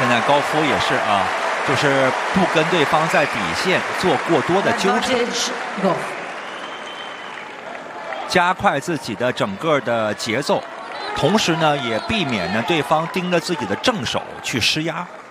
现在高夫也是啊，就是不跟对方在底线做过多的纠缠，加快自己的整个的节奏，同时呢也避免呢对方盯着自己的正手去施压。